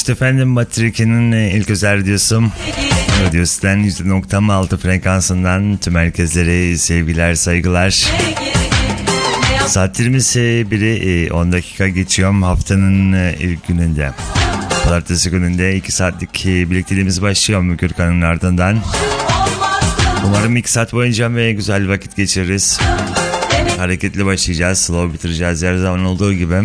İşte efendim Matrike'nin ilk özel radyosu. Radyos'tan %.6 frekansından tüm herkeslere sevgiler, saygılar. Saatlerimiz 1'i 10 dakika geçiyor haftanın ilk gününde. Pazartesi gününde 2 saatlik birlikteliğimiz başlıyor Gürkan'ın ardından. Umarım 2 saat boyunca ve güzel vakit geçiririz. Hareketli başlayacağız, slow bitireceğiz her zaman olduğu gibi.